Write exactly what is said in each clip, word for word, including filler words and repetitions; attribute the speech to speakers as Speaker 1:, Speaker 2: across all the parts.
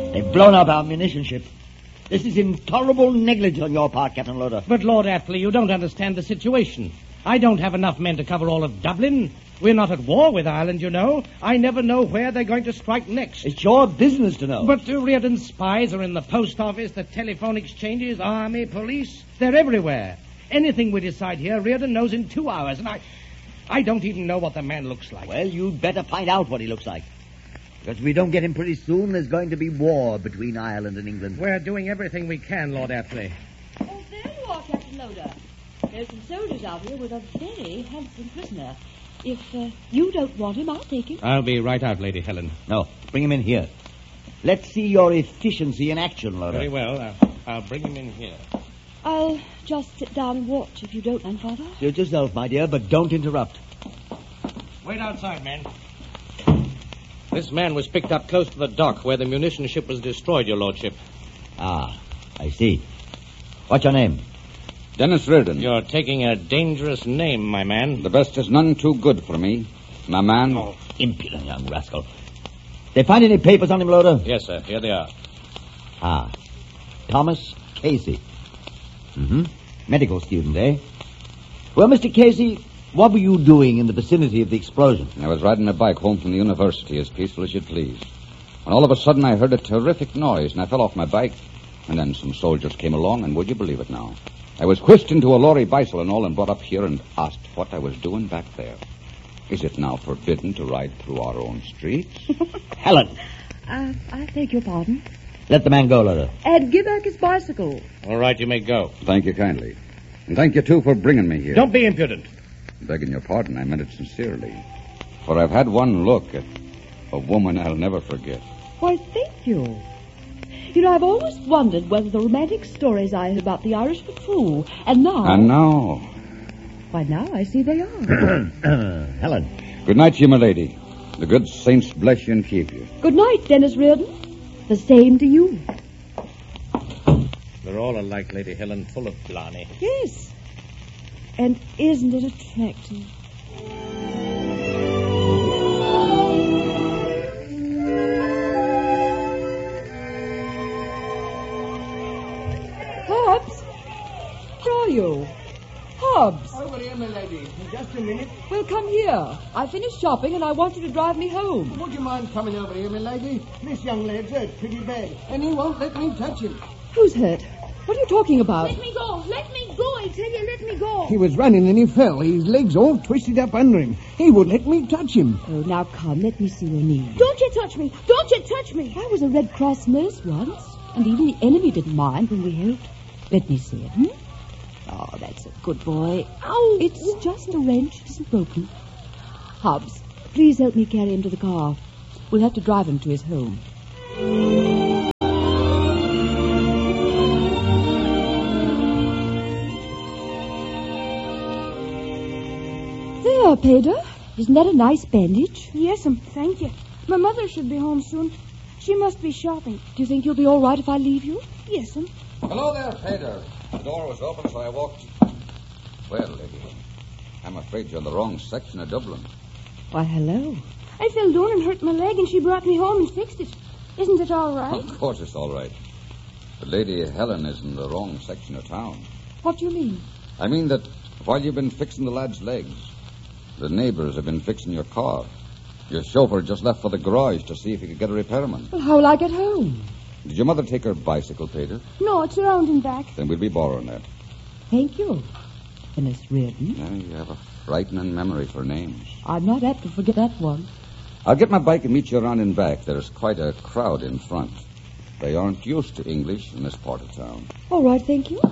Speaker 1: They've blown up our munition ship. This is intolerable negligence on your part, Captain Loader.
Speaker 2: But, Lord Athley, you don't understand the situation. I don't have enough men to cover all of Dublin. We're not at war with Ireland, you know. I never know where they're going to strike next.
Speaker 1: It's your business to know.
Speaker 2: But uh, Reardon's spies are in the post office, the telephone exchanges, army, police. They're everywhere. Anything we decide here, Reardon knows in two hours, and I... I don't even know what the man looks like.
Speaker 1: Well, you'd better find out what he looks like. Because if we don't get him pretty soon, there's going to be war between Ireland and England.
Speaker 2: We're doing everything we can, Lord Athley.
Speaker 3: Oh, there you are, Captain Loader. There's some soldiers out here with a very handsome prisoner. If uh, you don't want him, I'll take him.
Speaker 2: I'll be right out, Lady Helen.
Speaker 1: No, bring him in here. Let's see your efficiency in action, Loader.
Speaker 2: Very well. Uh, I'll bring him in here.
Speaker 3: I'll just sit down and watch if you don't, Grandfather.
Speaker 1: Suit yourself, my dear, but don't interrupt.
Speaker 2: Wait outside, man. This man was picked up close to the dock where the munition ship was destroyed, Your Lordship.
Speaker 1: Ah, I see. What's your name?
Speaker 4: Dennis Reardon.
Speaker 2: You're taking a dangerous name, my man.
Speaker 4: The best is none too good for me. My man.
Speaker 1: Oh, impudent young rascal. They find any papers on him, Loader?
Speaker 2: Yes, sir. Here they are.
Speaker 1: Ah. Thomas Casey. Mm-hmm. Medical student, eh? Well, Mister Casey, what were you doing in the vicinity of the explosion?
Speaker 4: I was riding my bike home from the university as peaceful as you'd please. When all of a sudden I heard a terrific noise and I fell off my bike. And then some soldiers came along, and would you believe it now? I was whisked into a lorry bicycle and all and brought up here and asked what I was doing back there. Is it now forbidden to ride through our own streets?
Speaker 1: Helen!
Speaker 3: Uh, I beg your pardon.
Speaker 1: Let the man go, Loader.
Speaker 3: And give back his bicycle.
Speaker 2: All right, you may go.
Speaker 4: Thank you kindly. And thank you, too, for bringing me here.
Speaker 2: Don't be impudent.
Speaker 4: Begging your pardon, I meant it sincerely. For I've had one look at a woman I'll never forget.
Speaker 3: Why, thank you. You know, I've always wondered whether the romantic stories I heard about the Irish were true. And now...
Speaker 4: And now...
Speaker 3: Why, now I see they are.
Speaker 1: Helen.
Speaker 4: Good night to you, my lady. The good saints bless you and keep you.
Speaker 3: Good night, Dennis Reardon. The same to you.
Speaker 2: They're all alike, Lady Helen, full of blarney.
Speaker 3: Yes. And isn't it attractive? Hobbs? Where are you? Hobbs.
Speaker 5: Over here, my lady. Just a minute.
Speaker 3: Well, come here. I finished shopping and I want you to drive me home.
Speaker 5: Would you mind coming over here, my lady? This young lad's hurt pretty bad, and he won't let me touch him.
Speaker 3: Who's hurt? What are you talking about?
Speaker 6: Let me go. Let me go. I tell you, let me go.
Speaker 5: He was running and he fell. His legs all twisted up under him. He wouldn't let me touch him.
Speaker 3: Oh, now come. Let me see your knee.
Speaker 6: Don't you touch me. Don't you touch me.
Speaker 3: I was a Red Cross nurse once, and even the enemy didn't mind when we helped. Let me see it, hmm? Oh, that's a good boy.
Speaker 6: Ow.
Speaker 3: It's just a wrench. It isn't broken. Hobbs, please help me carry him to the car. We'll have to drive him to his home. There, Pedro. Isn't that a nice bandage?
Speaker 6: Yes'm, thank you. My mother should be home soon. She must be shopping.
Speaker 3: Do you think you'll be all right if I leave you?
Speaker 6: Yes'm.
Speaker 4: Hello there, Peter. The door was open, so I walked... Well, lady, I'm afraid you're in the wrong section of Dublin.
Speaker 3: Why, hello.
Speaker 6: I fell down and hurt my leg, and she brought me home and fixed it. Isn't it all right?
Speaker 4: Of course it's all right. But Lady Helen is in the wrong section of town.
Speaker 3: What do you mean?
Speaker 4: I mean that while you've been fixing the lad's legs, the neighbors have been fixing your car. Your chauffeur just left for the garage to see if he could get a repairman.
Speaker 3: Well, how will I get home?
Speaker 4: Did your mother take her bicycle, Peter?
Speaker 6: No, it's around and back.
Speaker 4: Then we'll be borrowing that.
Speaker 3: Thank you, Dennis Reardon.
Speaker 4: Now, you have a frightening memory for names.
Speaker 3: I'm not apt to forget that one.
Speaker 4: I'll get my bike and meet you around in back. There's quite a crowd in front. They aren't used to English in this part of town.
Speaker 3: All right, thank you.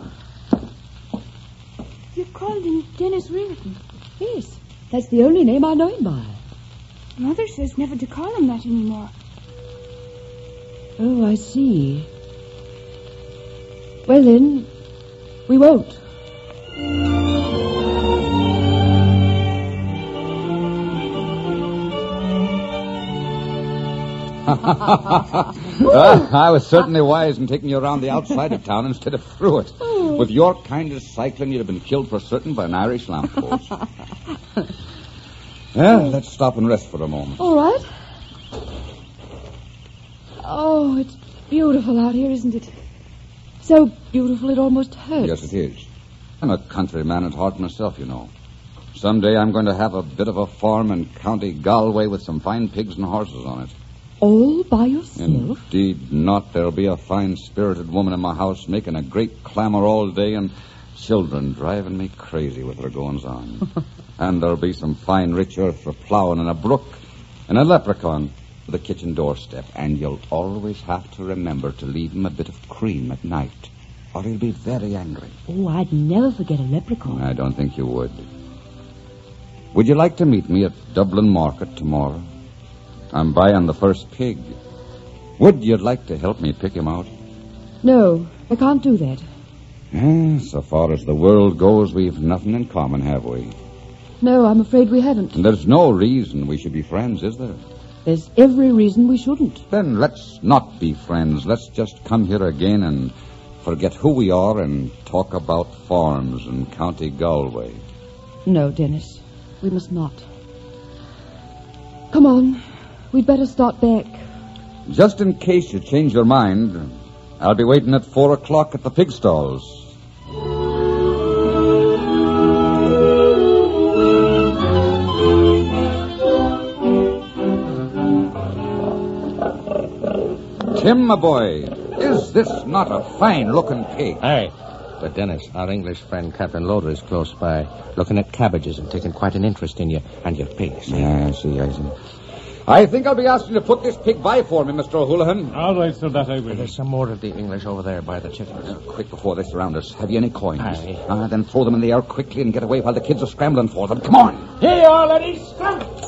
Speaker 6: You called him Dennis Reardon.
Speaker 3: Yes, that's the only name I know him by.
Speaker 6: Mother says never to call him that anymore.
Speaker 3: Oh, I see. Well, then, we won't.
Speaker 4: I was certainly wise in taking you around the outside of town instead of through it.
Speaker 3: Oh.
Speaker 4: With your kind of cycling, you'd have been killed for certain by an Irish lamppost. Well, let's stop and rest for a moment.
Speaker 3: All right. Oh, it's
Speaker 6: beautiful out here, isn't it? So beautiful it almost hurts.
Speaker 4: Yes, it is. I'm a countryman at heart myself, you know. Someday I'm going to have a bit of a farm in County Galway with some fine pigs and horses on it.
Speaker 6: All by yourself?
Speaker 4: Indeed not. There'll be a fine-spirited woman in my house making a great clamor all day and children driving me crazy with their goings-on. And there'll be some fine rich earth for plowing and a brook and a leprechaun for the kitchen doorstep. And you'll always have to remember to leave him a bit of cream at night, or he'll be very angry.
Speaker 3: Oh, I'd never forget a leprechaun.
Speaker 4: I don't think you would. Would you like to meet me at Dublin Market tomorrow? I'm buying the first pig. Would you like to help me pick him out?
Speaker 6: No, I can't do that.
Speaker 4: Eh, so far as the world goes, we've nothing in common, have we?
Speaker 6: No, I'm afraid we haven't.
Speaker 4: And there's no reason we should be friends, is there?
Speaker 6: There's every reason we shouldn't.
Speaker 4: Then let's not be friends. Let's just come here again and forget who we are and talk about farms in County Galway.
Speaker 6: No, Dennis, we must not. Come on, we'd better start back.
Speaker 4: Just in case you change your mind, I'll be waiting at four o'clock at the pig stalls. Tim, my boy, is this not a fine-looking pig?
Speaker 2: Aye. But, Dennis, our English friend Captain Loader is close by, looking at cabbages and taking quite an interest in you and your pigs.
Speaker 4: Yeah, I see, I see. I think I'll be asking you to put this pig by for me, Mister O'Houlihan.
Speaker 7: All right, sir, that I will.
Speaker 2: There's some more of the English over there by the chickens.
Speaker 4: Uh, quick, before they surround us. Have you any coins?
Speaker 2: Aye.
Speaker 4: Uh, then throw them in the air quickly and get away while the kids are scrambling for them. Come on.
Speaker 2: Here you are, ladies. Come.